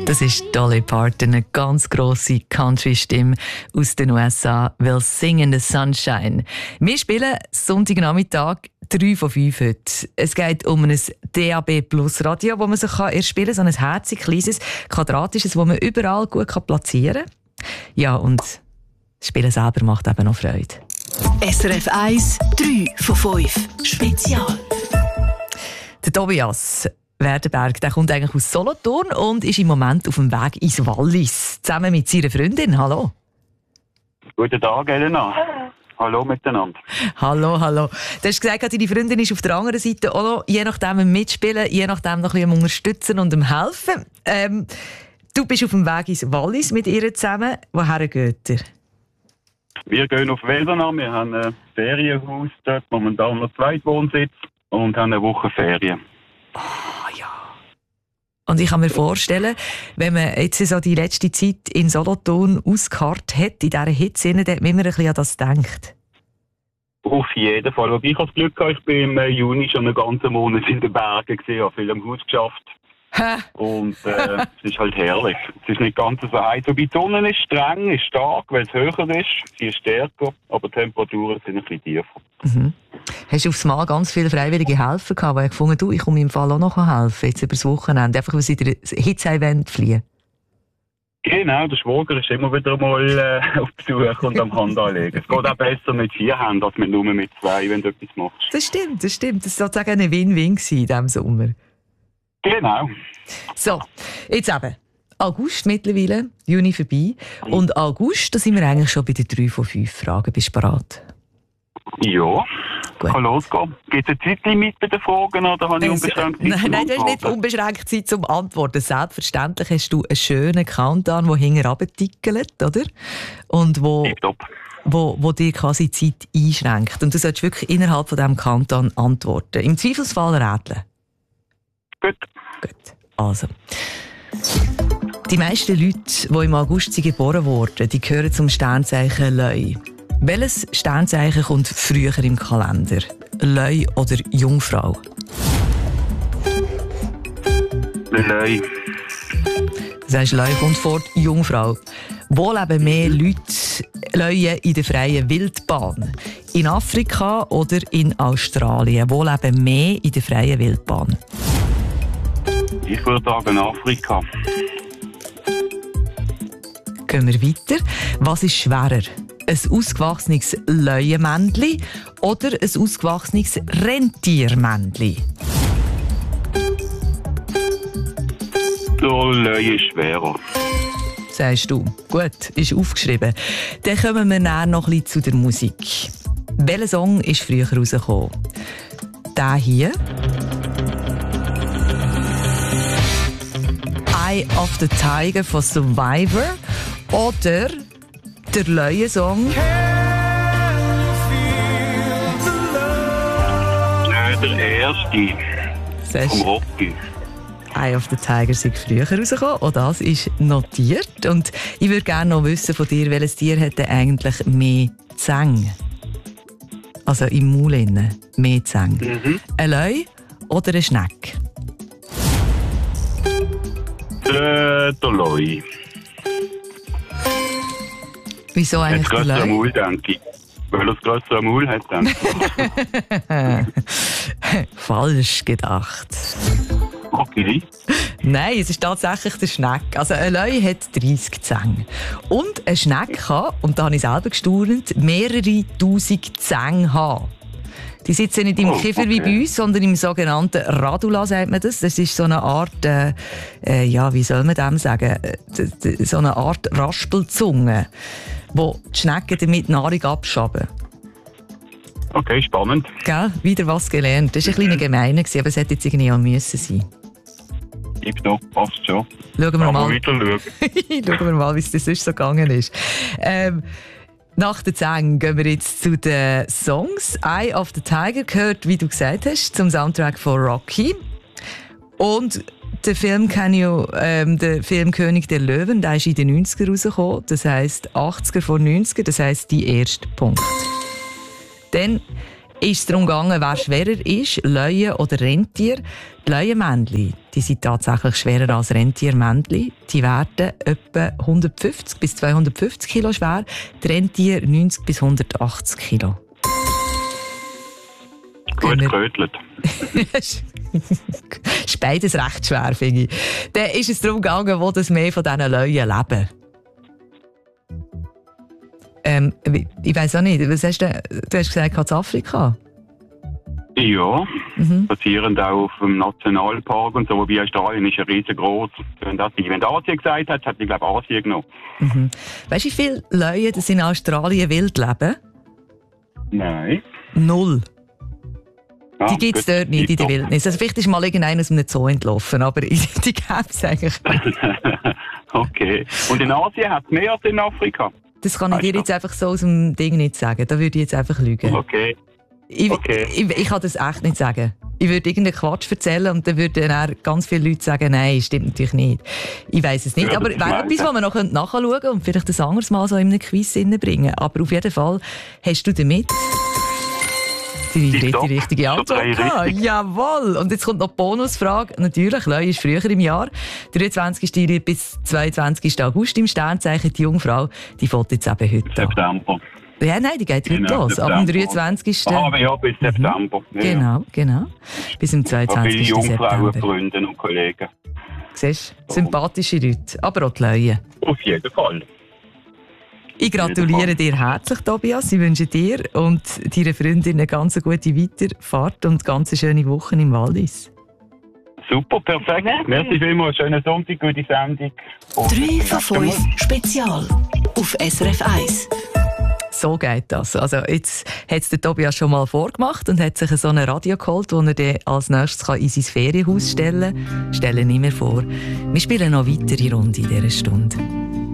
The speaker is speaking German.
Das ist Dolly Parton, eine ganz grosse Country-Stimme aus den USA, «Will Sing in the Sunshine». Wir spielen Sonntagnachmittag 3 von 5 heute. Es geht um ein DAB-Plus-Radio, das man sich erspielen kann. So ein herzig kleines, quadratisches, das man überall gut platzieren kann. Ja, und das Spielen selber macht eben noch Freude. SRF 1, 3 von 5. Spezial. Der Tobias Werdenberg, der kommt eigentlich aus Solothurn und ist im Moment auf dem Weg ins Wallis, zusammen mit seiner Freundin. Hallo. Guten Tag, Elena. Hallo miteinander. Hallo, hallo. Du hast gesagt, deine Freundin ist auf der anderen Seite auch noch, je nachdem mitspielen, je nachdem noch ein bisschen unterstützen und helfen. Du bist auf dem Weg ins Wallis mit ihr zusammen. Woher geht ihr? Wir gehen auf Wildernau. Wir haben ein Ferienhaus dort, momentan noch Zweitwohnsitz und haben eine Woche Ferien. Ja. Und ich kann mir vorstellen, wenn man jetzt so die letzte Zeit in Solothurn ausgeharrt hat, in dieser Hitze, dann hat man immer ein bisschen an das gedacht. Auf jeden Fall. Aber ich habe das Glück gehabt, ich bin im Juni schon einen ganzen Monat in den Bergen gewesen, habe viel am Haus geschafft. Und es ist halt herrlich. Es ist nicht ganz so heiß. Wobei die Sonne ist streng, ist stark, weil es höher ist. Sie ist stärker, aber die Temperaturen sind ein bisschen tiefer. Mhm. Hast du aufs Mal ganz viele freiwillige Helfer gehabt, weil ich gefunden, ich komme im Fall auch noch helfen, jetzt über das Wochenende, einfach weil sie in das Hitze-Event fliehen? Genau, der Schwager ist immer wieder mal auf Besuch und am Hand anlegen. Es geht auch besser mit 4 Händen als nur mit 2, wenn du etwas machst. Das stimmt. Das war sozusagen eine Win-Win in diesem Sommer. Genau. So, jetzt eben. August mittlerweile, Juni vorbei. Und August, da sind wir eigentlich schon bei den 3 von 5 Fragen. Bist du bereit? Ja. Gut. Kann losgehen. Gibt es ein Zeitlimit bei den Fragen oder habe ich unbeschränkt Zeit? Nein, du hast nicht unbeschränkt Zeit zum Antworten. Selbstverständlich hast du einen schönen Countdown, der hinten runtertickelt, oder? Und wo dir quasi Zeit einschränkt. Und du solltest wirklich innerhalb von diesem Countdown antworten. Im Zweifelsfall rätseln. Gut. Also. Die meisten Leute, die im August geboren wurden, die gehören zum Sternzeichen Löwe. Welches Sternzeichen kommt früher im Kalender? Löwe oder Jungfrau? Löwe. Das heisst, Löwe kommt vor die Jungfrau. Wo leben mehr Leute Löwe in der freien Wildbahn? In Afrika oder in Australien? Wo leben mehr in der freien Wildbahn? Ich würde sagen Afrika. Gehen wir weiter. Was ist schwerer? Ein ausgewachsenes Löwenmännchen oder ein ausgewachsenes Rentiermännchen? Der Löwe ist schwerer. Sagst du. Gut, ist aufgeschrieben. Dann kommen wir näher noch ein bisschen zu der Musik. Welcher Song ist früher rausgekommen? Der hier. Eye of the Tiger von Survivor oder der Löwe-Song Der erste. Vom Rocky. Eye of the Tiger ist früher rausgekommen. Auch das ist notiert. Und ich würde gerne noch wissen von dir, welches Tier hätte eigentlich mehr Zähne? Also im Maul innen. Mehr Zähne. Ein Löwe oder ein Schneck? Der Löwe. Wieso eigentlich der Löwe? Löwe? Denke ich. Weil er das grössere Maul hat, denke ich. Falsch gedacht. Okay. Nein, es ist tatsächlich der Schneck. Also ein Löwe hat 30 Zähne. Und ein Schneck kann, und da habe ich selber gestaunt, mehrere tausend Zähne haben. Die sitzen nicht im Kiefer wie bei uns, sondern im sogenannten Radula, sagt man das. Das ist so eine Art, wie soll man dem sagen, so eine Art Raspelzunge, wo die Schnecken damit Nahrung abschaben. Okay, spannend. Gell? Wieder was gelernt. Das war ein kleiner Gemeiner, aber es hätte jetzt irgendwie auch müssen sein. Tipptopp, passt schon. Schauen wir mal. Weiter schauen. Schauen wir mal, wie es das sonst so gegangen ist. Nach den Zähnen gehen wir jetzt zu den Songs. Eye of the Tiger gehört, wie du gesagt hast, zum Soundtrack von Rocky. Und der Film der Film König der Löwen, der ist in den 90er rausgekommen. Das heisst 80er vor 90er, das heisst die erste Punkt. Dann ist es darum gegangen, wer schwerer ist, Löwe oder Rentier. Die Löwenmännchen, die sind tatsächlich schwerer als Rentiermännchen. Die werden etwa 150 bis 250 Kilo schwer, die Rentier 90 bis 180 Kilo. Gut gerötelt. Ist beides recht schwer, finde ich. Dann ist es darum gegangen, wo das mehr von diesen Löwen leben. Ich weiss auch nicht, was hast du hast gesagt, in Afrika? Ja, basierend auch auf dem Nationalpark und so, wobei Australien ist ja riesengroß. Wenn Asien gesagt hat, hat ich glaube Asien genommen. Weißt du, wie viele Löwen das in Australien wild leben? Nein. 0. Ah, die gibt es dort nicht in der Wildnis. Also vielleicht ist mal irgendeiner aus einem Zoo entlaufen, aber die gibt es eigentlich nicht. Okay. Und in Asien hat es mehr als in Afrika? Das kann ich dir jetzt einfach so aus dem Ding nicht sagen. Da würde ich jetzt einfach lügen. Okay. Ich kann das echt nicht sagen. Ich würde irgendeinen Quatsch erzählen und dann würden dann ganz viele Leute sagen, nein, stimmt natürlich nicht. Ich weiss es nicht, aber wäre etwas, was wir noch nachschauen können und vielleicht ein anderes Mal so in einem Quiz bringen. Aber auf jeden Fall hast du damit die richtige Antwort gehabt. Jawohl! Und jetzt kommt noch die Bonusfrage. Natürlich, Löwe ist früher im Jahr. 23. bis 22. August im Sternzeichen. Die Jungfrau, die fällt jetzt eben heute September. Ja, nein, die geht heute los. September. Ab dem 23. Aber ja, bis September. Genau. Bis zum 22. Viele Jungfrauen, September. Freunde und Kollegen. Siehst du, sympathische Leute, aber auch die Löwe. Auf jeden Fall. Ich gratuliere dir herzlich, Tobias. Ich wünsche dir und deiner Freundin eine ganz gute Weiterfahrt und ganz schöne Wochen im Wallis. Super, perfekt. Merci vielmals. Schönen Sonntag, gute Sendung. 3 von 5 Spezial auf SRF 1. So geht das. Also jetzt hat es der Tobias schon mal vorgemacht und hat sich so ein Radio geholt, das er dann als nächstes in sein Ferienhaus stellen kann. Stellen wir vor. Wir spielen noch weitere Runde in dieser Stunde.